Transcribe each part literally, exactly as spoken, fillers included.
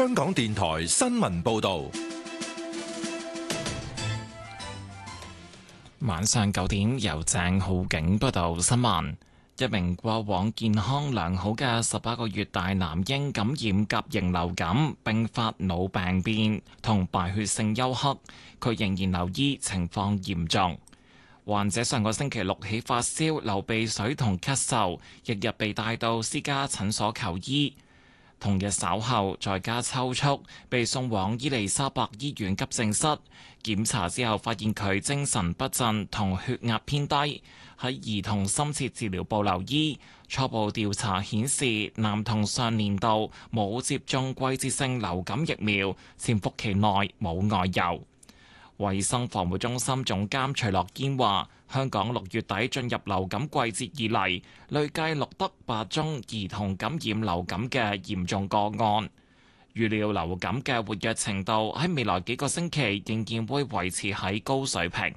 香港電台新聞報道。 晚上九點，由鄭浩景報道新聞。一名過往健康良好嘅十八個月大男嬰感染甲型流感，並發腦病變同敗血性休克，佢仍然留醫，情況嚴重。患者上個星期六起發燒、流鼻水同咳嗽，翌日被帶到私家診所求醫。同日稍後在家抽搐，被送往伊利沙伯醫院急症室檢查之後，發現佢精神不振同血壓偏低，喺兒童深切治療部留醫。初步調查顯示，男童上年度冇接種季節性流感疫苗，潛伏期內冇外遊。衛生防護中心總監徐樂堅話，香港六月底進入流感季節以嚟，累計錄得八宗兒童感染流感嘅嚴重個案。預料流感嘅活躍程度喺未來幾個星期仍然會維持喺高水平。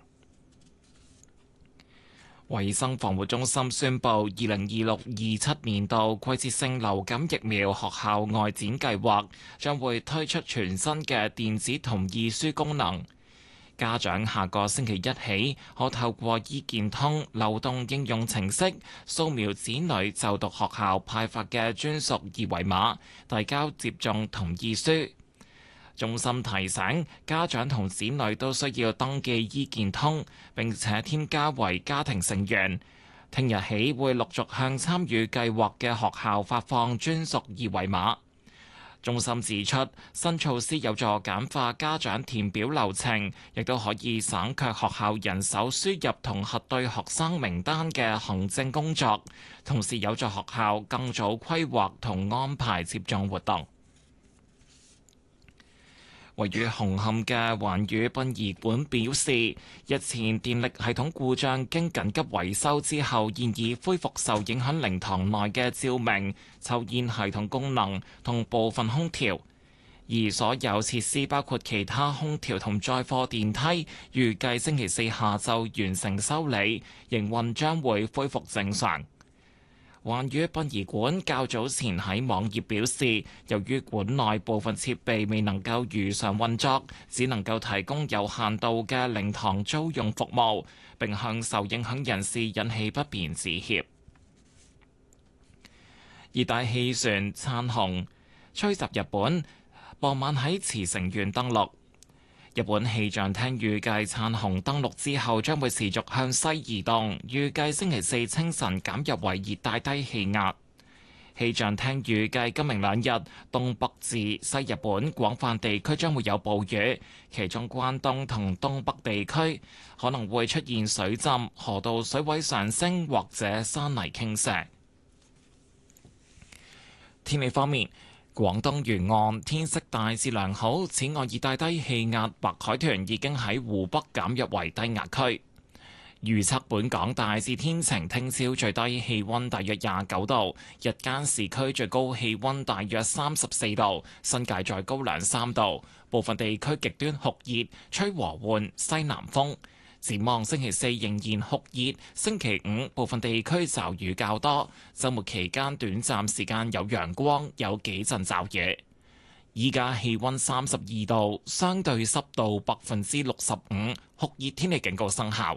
衛生防護中心宣布，二零二六二七年度季節性流感疫苗學校外展計劃將會推出全新嘅電子同意書功能。家長下個星期一起可透過醫健通流動應用程式掃描子女就讀學校派發嘅專屬二維碼，遞交接種同意書。中心提醒家長同子女都需要登記醫健通，並且添加為家庭成員。聽日起會陸續向參與計劃嘅學校發放專屬二維碼。中心指出，新措施有助簡化家長填表流程，亦都可以省卻學校人手輸入同核對學生名單嘅行政工作，同時有助學校更早規劃同安排接種活動。位於紅磡嘅環宇殯儀館表示，日前電力系統故障經緊急維修之後，現已恢復受影響靈堂內嘅照明、抽煙系統功能同部分空調，而所有設施包括其他空調同載貨電梯，預計星期四下晝完成修理，營運將會恢復正常。環宇殯儀館較早前喺網頁表示，由於館內部分設備未能夠如常運作，只能夠提供有限度嘅靈堂租用服務，並向受影響人士引起不便致歉。熱帶氣旋燦紅吹襲日本，傍晚喺茨城縣登陸。日本氣象廳預計燦紅登陸之後將會持續向西移動，預計星期四清晨減弱為熱帶低氣壓。氣象廳預計今明兩日東北至西日本廣泛地區將會有暴雨，其中關東同東北地區可能會出現水浸、河道水位上升或者山泥傾瀉。天氣方面，廣東沿岸天色大致良好，此外熱帶低氣壓白海豚已經喺湖北減弱為低壓區。預測本港大致天晴，聽朝最低氣溫大約廿九度，日間市區最高氣溫大約三十四度，新界再高兩三度，部分地區極端酷熱，吹和緩西南風。展望星期四仍然酷熱，星期五部分地區驟雨較多，週末期間短暫時間有陽光，有幾陣驟雨。依家氣溫三十二度，相對濕度百分之六十五，酷熱天氣警告生效。